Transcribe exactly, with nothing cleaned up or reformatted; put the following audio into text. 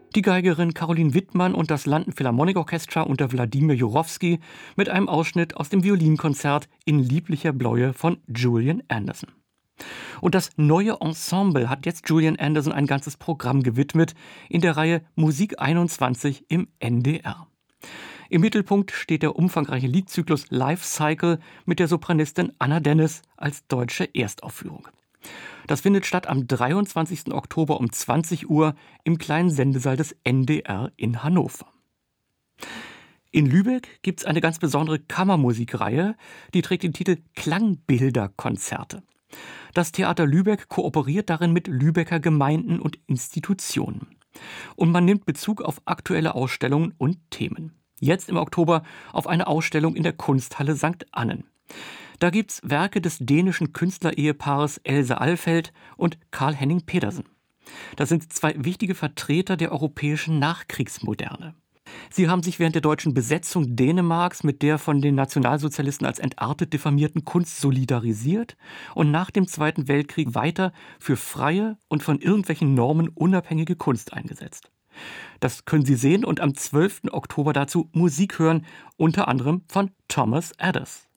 Die Geigerin Caroline Wittmann und das London Philharmonic Orchestra unter Wladimir Jurowski mit einem Ausschnitt aus dem Violinkonzert in lieblicher Bläue von Julian Anderson. Und das neue Ensemble hat jetzt Julian Anderson ein ganzes Programm gewidmet in der Reihe Musik einundzwanzig im N D R. Im Mittelpunkt steht der umfangreiche Liedzyklus Life Cycle mit der Sopranistin Anna Dennis als deutsche Erstaufführung. Das findet statt am dreiundzwanzigsten Oktober um zwanzig Uhr im kleinen Sendesaal des N D R in Hannover. In Lübeck gibt es eine ganz besondere Kammermusikreihe, die trägt den Titel Klangbilderkonzerte. Das Theater Lübeck kooperiert darin mit Lübecker Gemeinden und Institutionen. Und man nimmt Bezug auf aktuelle Ausstellungen und Themen. Jetzt im Oktober auf eine Ausstellung in der Kunsthalle Sankt Annen. Da gibt's Werke des dänischen Künstlerehepaares Else Alfeld und Karl-Henning Pedersen. Das sind zwei wichtige Vertreter der europäischen Nachkriegsmoderne. Sie haben sich während der deutschen Besetzung Dänemarks mit der von den Nationalsozialisten als entartet diffamierten Kunst solidarisiert und nach dem Zweiten Weltkrieg weiter für freie und von irgendwelchen Normen unabhängige Kunst eingesetzt. Das können Sie sehen und am zwölften Oktober dazu Musik hören, unter anderem von Thomas Adders.